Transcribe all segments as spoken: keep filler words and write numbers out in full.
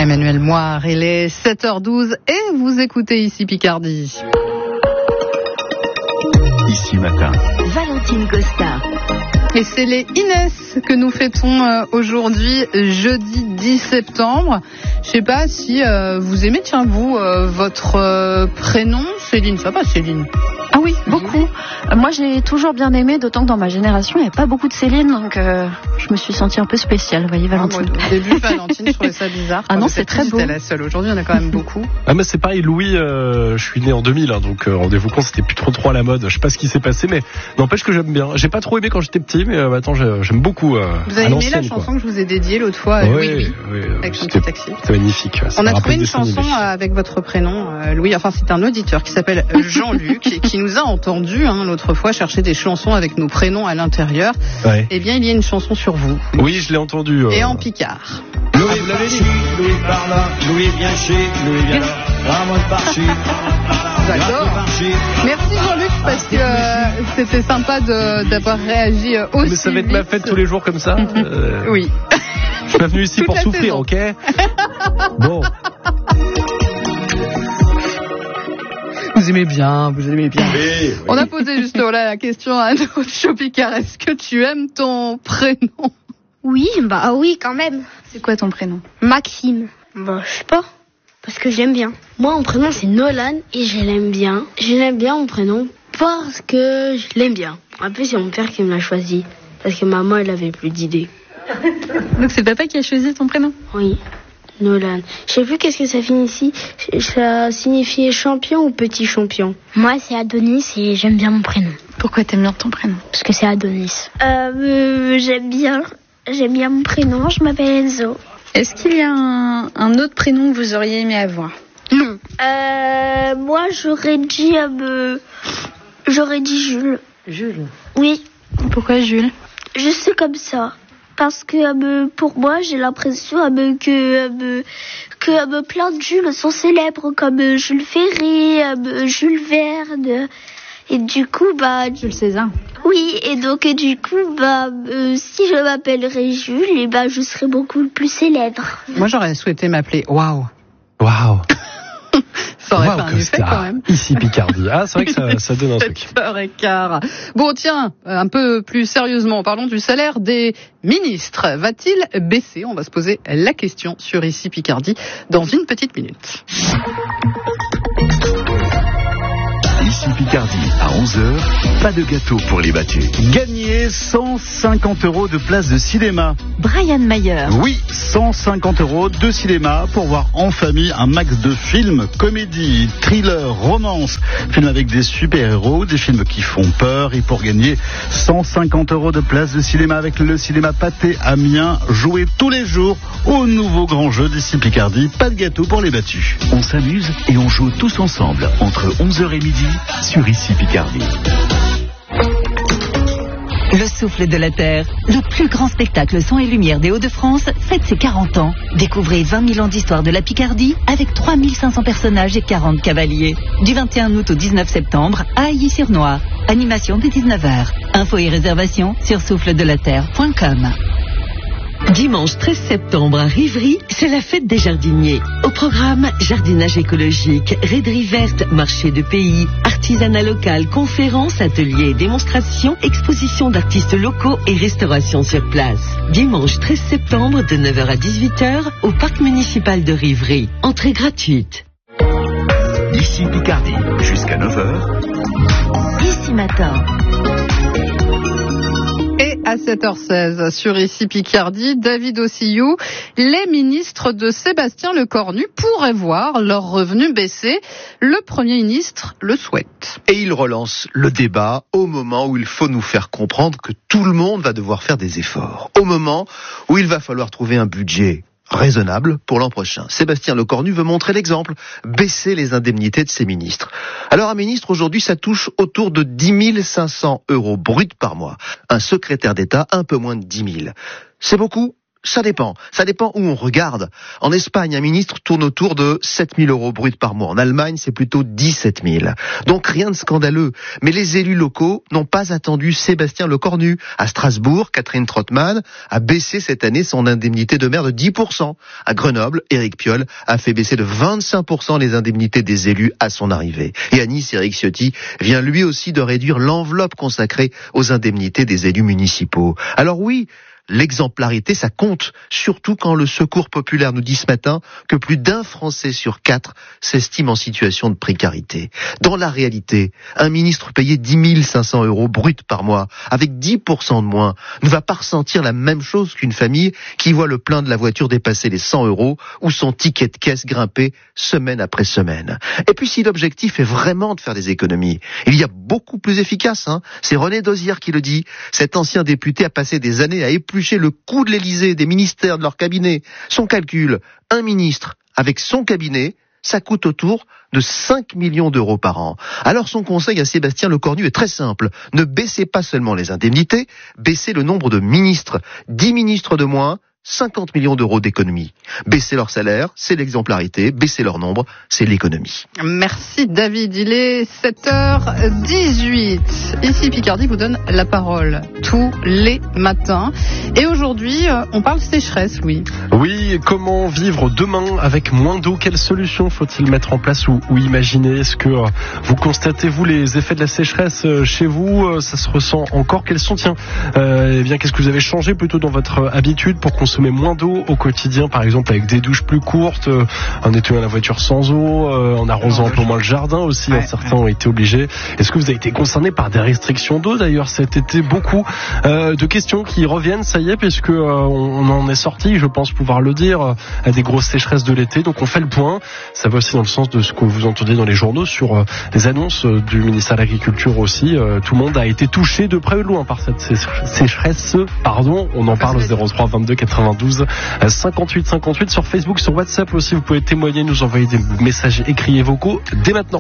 Emmanuel Moire, il est sept heures douze et vous écoutez ici Picardie. Ici matin. Valentine Costa. Et c'est les Inès que nous fêtons aujourd'hui, jeudi dix septembre. Je sais pas si euh, vous aimez, tiens vous, euh, votre euh, prénom, Céline, ça va Céline? Ah oui, beaucoup. Euh, moi, j'ai toujours bien aimé, d'autant que dans ma génération, il n'y avait pas beaucoup de Céline, donc euh, je me suis sentie un peu spéciale, vous voyez, Valentine. Ah, moi, au début, Valentine, je trouvais ça bizarre. Ah non, c'est très beau. J'étais la seule. Aujourd'hui, il y en a quand même beaucoup. Ah, mais c'est pareil, Louis, euh, je suis né en deux mille, hein, donc euh, rendez-vous compte, c'était plus trop trop à la mode. Je sais pas ce qui s'est passé, mais n'empêche que j'aime bien. J'ai pas trop aimé quand j'étais petit, mais euh, attends, j'aime beaucoup. Euh, vous avez aimé la chanson quoi. que je vous ai dédiée l'autre fois, oui, oui, oui, oui, avec son petit taxi. C'était magnifique. On a trouvé une chanson avec votre prénom, euh, Louis. Enfin, c'est un auditeur qui s'appelle Jean-Luc et qui nous a entendu hein, l'autre fois chercher des chansons avec nos prénoms à l'intérieur. Ouais. Eh bien, il y a une chanson sur vous. Oui, je l'ai entendu. Euh... Et en picard. Louis, vous l'avez dit, Louis par là, Louis bien chez, Louis bien là, Ramon par-ci. D'accord. Merci Jean-Luc parce que euh, c'était sympa de, d'avoir réagi euh, aussi. Mais ça va être vite. ma fête tous les jours comme ça. euh... Oui. Je suis pas venu ici Toute pour souffrir, saison. ok? Bon. Vous aimez bien, vous aimez bien. Oui, oui. On a posé justement là la question à notre Chopicard. Est-ce que tu aimes ton prénom? Oui, bah oui, quand même. C'est quoi ton prénom? Maxime. Bah, je sais pas. Parce que j'aime bien. Moi, mon prénom, c'est Nolan et je l'aime bien. Je l'aime bien, mon prénom, parce que je l'aime bien. En plus, c'est mon père qui me l'a choisi. Parce que maman, elle avait plus d'idées. Donc, c'est papa qui a choisi ton prénom? Oui. Nolan. Je sais plus qu'est-ce que ça signifie. Ça signifie champion ou petit champion? Moi, c'est Adonis et j'aime bien mon prénom. Pourquoi t'aimes bien ton prénom? Parce que c'est Adonis. Euh, j'aime bien. J'aime bien mon prénom. Je m'appelle Enzo. Est-ce qu'il y a un, un autre prénom que vous auriez aimé avoir? Non. Euh, moi, j'aurais dit, euh, j'aurais dit Jules. Jules? Oui. Pourquoi Jules? Je sais comme ça. Parce que euh, pour moi, j'ai l'impression euh, que, euh, que euh, plein de Jules sont célèbres, comme euh, Jules Ferry, euh, Jules Verne. Et du coup, bah... Jules César. Oui, et donc euh, du coup, bah, euh, si je m'appellerais Jules, et bah, je serais beaucoup plus célèbre. Moi, j'aurais souhaité m'appeler Waouh. Waouh. Ça aurait wow, fait un effet quand même. Ici Picardie. Ah, c'est vrai que ça, ça donne un truc. sept heures quinze. Bon, tiens, un peu plus sérieusement, parlons du salaire des ministres. Va-t-il baisser? On va se poser la question sur Ici Picardie dans une petite minute. Ici Picardie, à onze heures, pas de gâteau pour les battus. Gagner cent cinquante euros de place de cinéma. Brian Mayer. Oui, cent cinquante euros de cinéma pour voir en famille un max de films, comédie, thriller, romance, films avec des super-héros, des films qui font peur. Et pour gagner cent cinquante euros de place de cinéma avec le cinéma Pâté Amiens, jouez tous les jours au nouveau grand jeu d'Ici Picardie. Pas de gâteau pour les battus. On s'amuse et on joue tous ensemble entre onze heures et midi sur Ici Picardie. Le souffle de la Terre, le plus grand spectacle son et lumière des Hauts-de-France, fête ses quarante ans. Découvrez vingt mille ans d'histoire de la Picardie avec trois mille cinq cents personnages et quarante cavaliers. Du vingt et un août au dix-neuf septembre à Ailly-sur-Noire. Animation dès dix-neuf heures. Infos et réservations sur souffle de la terre point com. Dimanche treize septembre à Rivry, c'est la fête des jardiniers. Au programme, jardinage écologique, raiderie verte, marché de pays, artisanat local, conférences, ateliers, démonstrations, expositions d'artistes locaux et restauration sur place. Dimanche treize septembre de neuf heures à dix-huit heures au parc municipal de Rivry. Entrée gratuite. Ici Picardie, jusqu'à neuf heures. Ici matin. Et à sept heures seize, sur Ici Picardie, David Ossillou, les ministres de Sébastien Lecornu pourraient voir leurs revenus baisser. Le Premier ministre le souhaite. Et il relance le débat au moment où il faut nous faire comprendre que tout le monde va devoir faire des efforts. Au moment où il va falloir trouver un budget raisonnable pour l'an prochain. Sébastien Lecornu veut montrer l'exemple, baisser les indemnités de ses ministres. Alors un ministre aujourd'hui, ça touche autour de dix mille cinq cents euros bruts par mois. Un secrétaire d'État, un peu moins de dix mille. C'est beaucoup ? Ça dépend. Ça dépend où on regarde. En Espagne, un ministre tourne autour de sept mille euros bruts par mois. En Allemagne, c'est plutôt dix-sept mille. Donc rien de scandaleux. Mais les élus locaux n'ont pas attendu Sébastien Lecornu. À Strasbourg, Catherine Trottmann a baissé cette année son indemnité de maire de dix pour cent. À Grenoble, Éric Piolle a fait baisser de vingt-cinq pour cent les indemnités des élus à son arrivée. Et à Nice, Éric Ciotti vient lui aussi de réduire l'enveloppe consacrée aux indemnités des élus municipaux. Alors oui, l'exemplarité, ça compte, surtout quand le Secours populaire nous dit ce matin que plus d'un Français sur quatre s'estime en situation de précarité. Dans la réalité, un ministre payé dix mille cinq cents euros bruts par mois, avec dix pour cent de moins, ne va pas ressentir la même chose qu'une famille qui voit le plein de la voiture dépasser les cent euros ou son ticket de caisse grimper semaine après semaine. Et puis si l'objectif est vraiment de faire des économies, il y a beaucoup plus efficace, hein. C'est René Dosière qui le dit. Cet ancien député a passé des années à éplucher le coût de l'Élysée, des ministères, de leur cabinet. Son calcul, un ministre avec son cabinet, ça coûte autour de cinq millions d'euros par an. Alors son conseil à Sébastien Lecornu est très simple. Ne baissez pas seulement les indemnités, baissez le nombre de ministres. dix ministres de moins, cinquante millions d'euros d'économie. Baisser leur salaire, c'est l'exemplarité. Baisser leur nombre, c'est l'économie. Merci David. Il est sept heures dix-huit. Ici Picardie vous donne la parole tous les matins. Et aujourd'hui, on parle sécheresse, Louis. Oui, comment vivre demain avec moins d'eau? Quelles solutions faut-il mettre en place ou, ou imaginer? Est-ce que euh, vous constatez, vous, les effets de la sécheresse euh, chez vous? euh, Ça se ressent encore? Quels sont, tiens, euh, eh bien, qu'est-ce que vous avez changé plutôt dans votre euh, habitude pour consommer moins d'eau au quotidien, par exemple avec des douches plus courtes, euh, en nettoyant la voiture sans eau, euh, en arrosant un peu moins le jardin aussi, ouais, certains ouais. ont été obligés. Est-ce que vous avez été concerné par des restrictions d'eau d'ailleurs cet été? Beaucoup euh, de questions qui reviennent, ça y est, puisque euh, on en est sorti, je pense pouvoir le dire, à des grosses sécheresses de l'été. Donc on fait le point. Ça va aussi dans le sens de ce que vous entendez dans les journaux sur euh, les annonces euh, du ministère de l'Agriculture aussi. Euh, tout le monde a été touché de près ou de loin par cette sécheresse. Pardon, on en parle au zéro trois vingt-deux quatre-vingt-douze cinquante-huit cinquante-huit sur Facebook, sur WhatsApp aussi. Vous pouvez témoigner, nous envoyer des messages écrits et vocaux dès maintenant.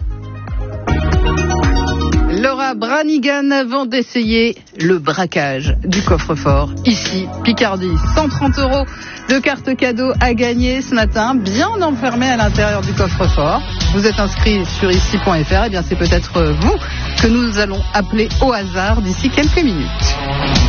Laura Branigan avant d'essayer le braquage du coffre-fort. Ici, Picardie, cent trente euros de cartes cadeaux à gagner ce matin, bien enfermé à l'intérieur du coffre-fort. Vous êtes inscrit sur ici point f r, et bien c'est peut-être vous que nous allons appeler au hasard d'ici quelques minutes.